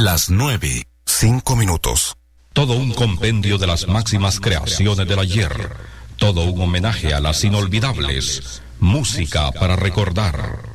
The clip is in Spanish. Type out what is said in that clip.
Las 9:05. Todo un compendio de las máximas creaciones del ayer. Todo un homenaje a las inolvidables. Música para recordar.